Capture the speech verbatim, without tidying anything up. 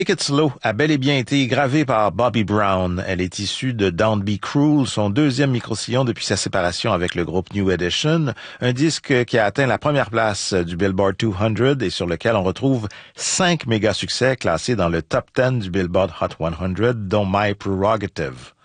Take It Slow a bel et bien été gravée par Bobby Brown. Elle est issue de Don't Be Cruel, son deuxième micro-sillon depuis sa séparation avec le groupe New Edition, un disque qui a atteint la première place du Billboard deux cents et sur lequel on retrouve cinq méga succès classés dans le top dix du Billboard Hot cent, dont My Prerogative.